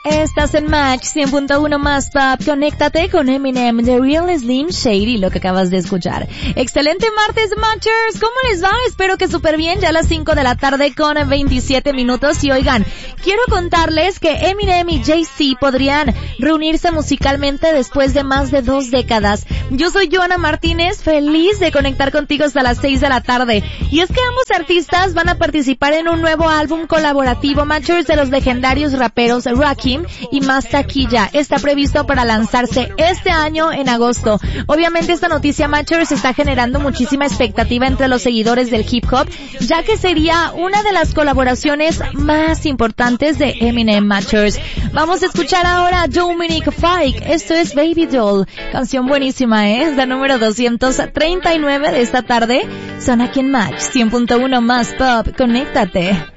Estás en Match 100.1 más pop. Conéctate con Eminem, The Real Slim Shady, lo que acabas de escuchar. Excelente martes, Matchers. ¿Cómo les va? Espero que súper bien. Ya a las 5 de la tarde con 27 minutos. Y oigan, quiero contarles que Eminem y Jay-Z podrían reunirse musicalmente después de más de 2 décadas. Yo soy Joana Martínez, feliz de conectar contigo hasta las 6 de la tarde. Y es que ambos artistas van a participar en un nuevo álbum colaborativo, Matchers, de los legendarios raperos Rakim y Masta Killa. Está previsto para lanzarse este año en agosto. Obviamente esta noticia, Matchers, está generando muchísima expectativa entre los seguidores del hip hop, ya que sería una de las colaboraciones más importantes de Eminem, Matchers. Vamos a escuchar ahora a Dominic Fike. Esto es Baby Doll. Canción buenísima, es la número 239 de esta tarde. Son aquí en Match 100.1 más pop. Conéctate.